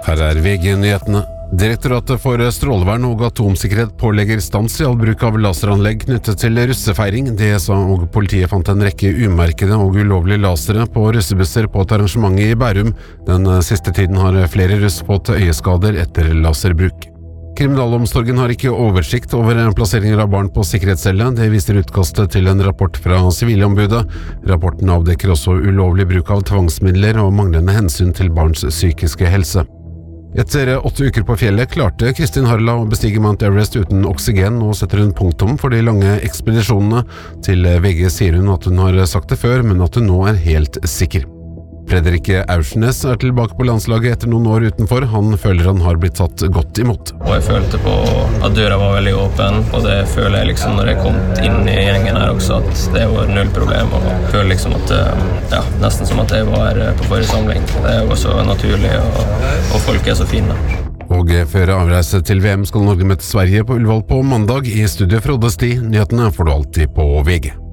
Her VG-nyhetene. Direktoratet for strålevern og atomsikkerhet pålegger stans i all bruk av laseranlegg knyttet til russefeiring. DSA og politiet fant en rekke umerkede og ulovlige lasere på russebusser på et arrangement i Bærum. Den siste tiden har flere russ fått øyeskader etter laserbruk. Kriminalomsorgen har ikke oversikt over plasseringer av barn på sikkerhetscelle. Det viser utkastet til en rapport fra Sivilombudet. Rapporten avdekker også ulovlig bruk av tvangsmidler og manglende hensyn til barns psykiske helse. Etter 8 uker på fjellet klarte Kristin Harla å bestige Mount Everest uten oksygen, og setter hun punktum for de lange ekspedisjonene. Til VG sier hun at hun har sagt det før, men at hun nå er helt sikker. Fredrik Aursnes er tilbake på landslaget etter noen år utenfor. Han føler han har blitt tatt godt imot. Og jeg følte på at døra var veldig åpen, og det føler jeg liksom når jeg kom inn i gjengen her også, at det var null problem. Og jeg føler liksom at, nesten som at jeg var på forrige samling. Det er jo også naturlig, og folk er så fine. Og før avreise til VM skal Norge møte Sverige på Ullevål på mandag. I studio Frode Sti. Nyhetene får du alltid på VG.